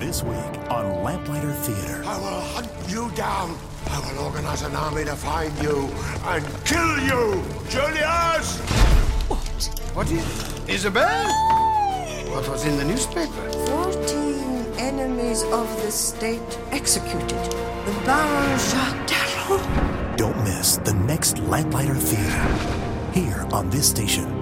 This week on Lamplighter Theater. I will hunt you down. I will organize an army to find you and kill you, Julius! What is Isabel? What was in the newspaper? 14 enemies of the state executed. The Baron Jacques Darrow. Don't miss the next Lamplighter Theater here on this station.